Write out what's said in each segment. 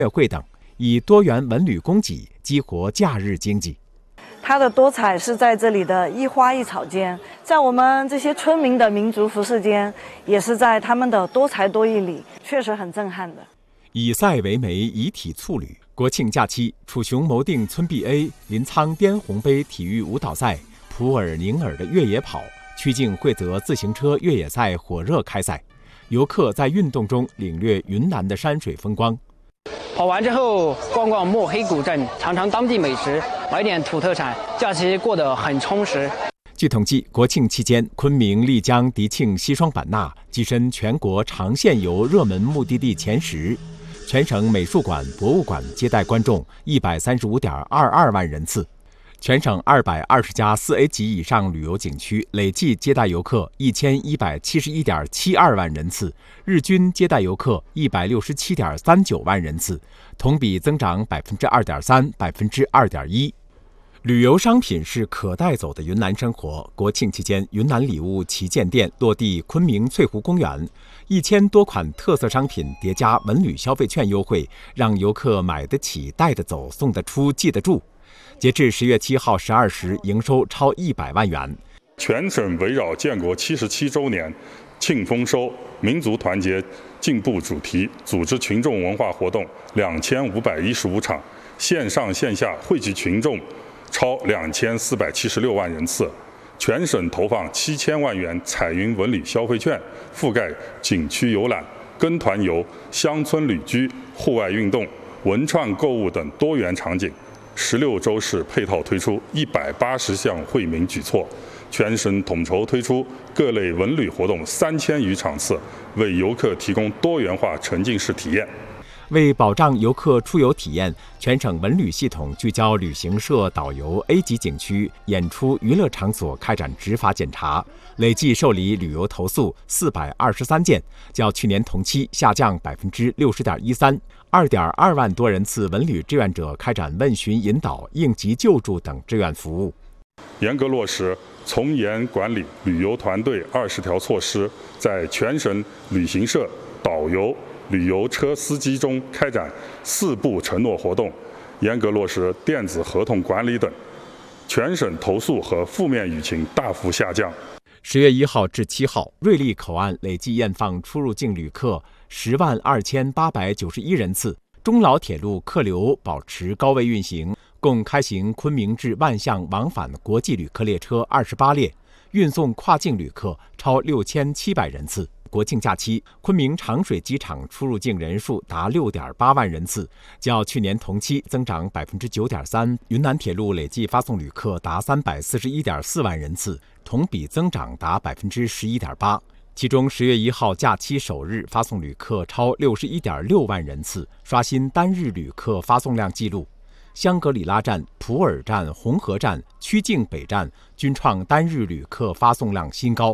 乐会等，以多元文旅供给激活假日经济。 它的多彩是在这里的一花一草间，在我们这些村民的民族服饰间，也是在他们的多才多艺里，确实很震撼的。 以赛为媒，以体促旅。国庆假期，楚雄谋定村 BA、临沧滇红杯体育舞蹈赛、普洱宁洱的越野跑、曲靖惠泽自行车越野赛火热开赛，游客在运动中领略云南的山水风光。 跑完之后逛逛墨黑古镇，尝尝当地美食，买点土特产，假期过得很充实。 据统计，国庆期间，昆明、丽江、迪庆、西双版纳跻身全国长线游热门目的地前10。全省美术馆、博物馆接待观众135.22万人次，全省220家4A 级以上旅游景区累计接待游客1171.72万人次，日均接待游客167.39万人次，同比增长2.3%、2.1%。旅游商品是可带走的云南生活。国庆期间，云南礼物旗舰店落地昆明翠湖公园，1000多款特色商品叠加文旅消费券优惠，让游客买得起、带得走、送得出、记得住。截至10月7号12时，营收超100万元。 全省围绕建国77周年庆丰收、民族团结进步主题，组织群众文化活动2515场，线上线下汇集群众超2476万人次，全省投放7000万元彩云文旅消费券，覆盖景区游览、跟团游、乡村旅居、户外运动、文创购物等多元场景。16周市配套推出180项惠民举措，全省统筹推出各类文旅活动3000余场次，为游客提供多元化沉浸式体验。 为保障游客出游体验，全省文旅系统聚焦旅行社、导游、A 级景区、演出娱乐场所开展执法检查，累计受理旅游投诉423件，较去年同期下降60.13%，2.2万多人次文旅志愿者开展问询引导、应急救助等志愿服务。 严格落实从严管理旅游团队20条措施，在全省旅行社、导游、旅游车司机中开展4不承诺活动，严格落实电子合同管理等，全省投诉和负面舆情大幅下降。 10月1号至7号，瑞丽口岸累计验放出入境旅客102891人次，中老铁路客流保持高位运行，共开行昆明至万象往返国际旅客列车28列，运送跨境旅客超6700人次。国庆假期，昆明长水机场出入境人数达6.8万人次，较去年同期增长9.3%。云南铁路累计发送旅客达341.4万人次，同比增长达11.8%。其中10月1号假期首日发送旅客超61.6万人次，刷新单日旅客发送量纪录。香格里拉站、普洱站、红河站、曲靖北站均创单日旅客发送量新高。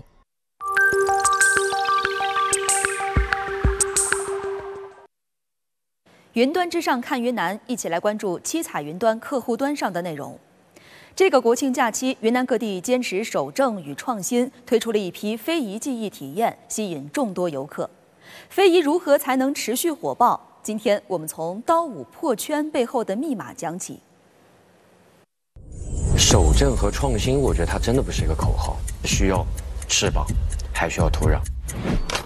云端之上看云南，一起来关注七彩云端客户端上的内容。这个国庆假期，云南各地坚持守正与创新，推出了一批非遗技艺体验，吸引众多游客。非遗如何才能持续火爆？今天我们从刀舞破圈背后的密码讲起。 守正和创新，我觉得它真的不是一个口号，需要翅膀，还需要土壤。